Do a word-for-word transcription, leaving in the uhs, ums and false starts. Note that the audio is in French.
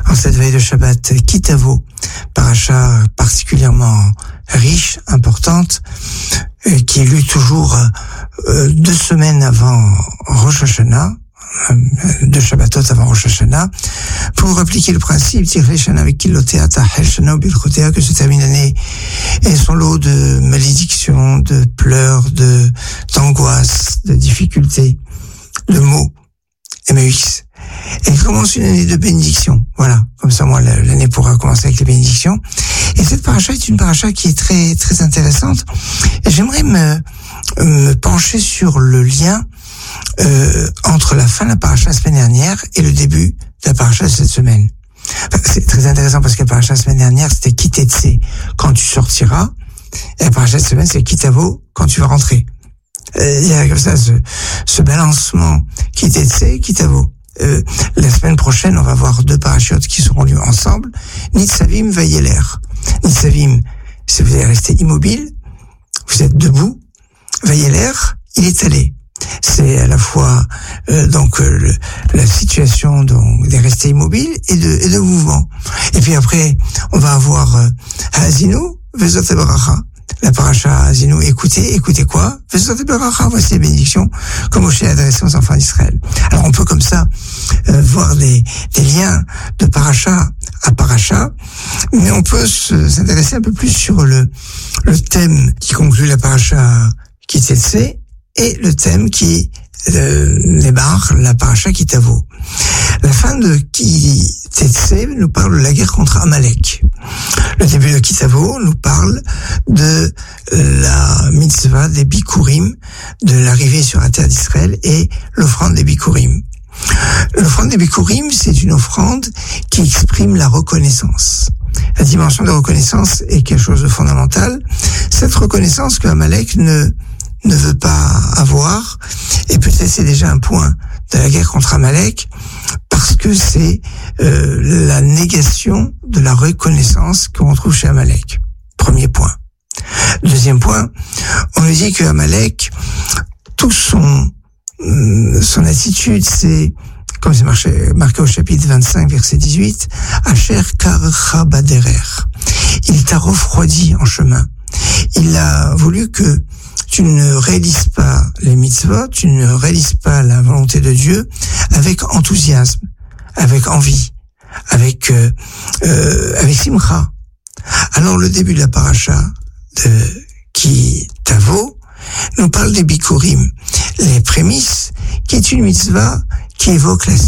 en cette veille de Shabbat Kitavo, paracha particulièrement riche, importante, euh, qui est lue toujours euh, deux semaines avant Rosh Hashanah, euh, deux Shabbatot avant Rosh Hashanah, pour appliquer le principe Tirei Shana avec Kilotea Tahel Shana Bilchotea, que se termine l'année et son lot de malédictions, de pleurs, de d'angoisse, de difficultés, de mots. Emmaüs. Et il commence une année de bénédiction. Voilà. Comme ça, moi, l'année pourra commencer avec les bénédictions. Et cette paracha est une paracha qui est très, très intéressante. Et j'aimerais me, me pencher sur le lien, euh, entre la fin de la paracha la semaine dernière et le début de la paracha de cette semaine. Enfin, c'est très intéressant parce que la paracha la semaine dernière, c'était Kitetse, quand tu sortiras. Et la paracha de cette semaine, c'est Kitavo, quand tu vas rentrer. Il y a comme ça ce, ce balancement qui était Kitavo. Euh, la semaine prochaine, on va voir deux parachutes qui seront lus ensemble. Nitzavim Vayeler. Nitzavim, c'est vous allez rester immobile, vous êtes debout. Vayeler, il est allé. C'est à la fois euh, donc euh, le, la situation donc de rester immobile et de, et de mouvement. Et puis après, on va avoir euh, Hazinu Vezot Baracha. La paracha Azinu, écoutez, écoutez quoi? Voici les bénédictions que Moshe a adressées aux enfants d'Israël. Alors on peut comme ça euh, voir des, des liens de paracha à paracha, mais on peut se, s'intéresser un peu plus sur le, le thème qui conclut la paracha Kitetse et le thème qui euh, débarque la paracha Kitavo. La fin de Kitetse nous parle de la guerre contre Amalek. Le début de Kitavo nous parle de la mitzvah des Bikurim, de l'arrivée sur la terre d'Israël et l'offrande des Bikurim. L'offrande des Bikurim, c'est une offrande qui exprime la reconnaissance. La dimension de reconnaissance est quelque chose de fondamental. Cette reconnaissance que Amalek ne ne veut pas avoir, et peut-être c'est déjà un point de la guerre contre Amalek, parce que c'est euh, la négation de la reconnaissance qu'on retrouve chez Amalek. Premier point. Deuxième point, on nous dit que Amalek, tout son euh, son attitude, c'est, comme c'est marqué, marqué au chapitre vingt-cinq, verset dix-huit, Asher karcha baderer. Il t'a refroidi en chemin. Il a voulu que tu ne réalises pas les mitzvot, tu ne réalises pas la volonté de Dieu avec enthousiasme, avec envie, avec euh, euh, avec simcha. Alors le début de la paracha de Kitavo nous parle des Bikurim, les prémices, qui est une mitzvah qui évoque la